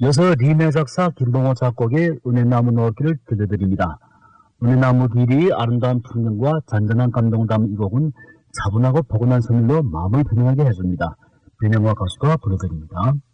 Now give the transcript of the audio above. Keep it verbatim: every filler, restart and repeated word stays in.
이어서 리메 작사 김봉호 작곡의 은혜나무 넣기를 들려드립니다. 은혜나무 길이 아름다운 풍경과 잔잔한 감동을 담은 이 곡은 차분하고 포근한 선율로 마음을 편안하게 해줍니다. 변형화 가수가 불러드립니다.